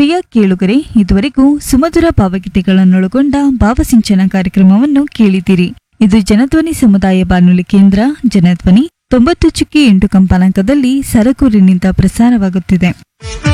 ಪ್ರಿಯ ಕೇಳುಗರೆ, ಇದುವರೆಗೂ ಸುಮಧುರ ಭಾವಗೀತೆಗಳನ್ನೊಳಗೊಂಡ ಭಾವಸಿಂಚನ ಕಾರ್ಯಕ್ರಮವನ್ನು ಕೇಳಿದಿರಿ. ಇದು ಜನಧ್ವನಿ ಸಮುದಾಯ ಬಾನುಲಿ ಕೇಂದ್ರ ಜನಧ್ವನಿ 90.8 ಕಂಪನಾಂಕದಲ್ಲಿ ಸರಗೂರಿನಿಂದ ಪ್ರಸಾರವಾಗುತ್ತಿದೆ.